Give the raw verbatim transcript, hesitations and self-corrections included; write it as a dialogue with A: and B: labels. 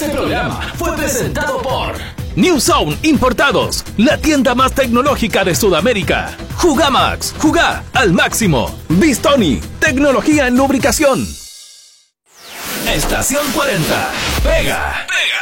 A: Este programa fue presentado por New Zone Importados, la tienda más tecnológica de Sudamérica. Jugamax, jugá al máximo. Bistoni, tecnología en lubricación. Estación cuarenta, pega, pega.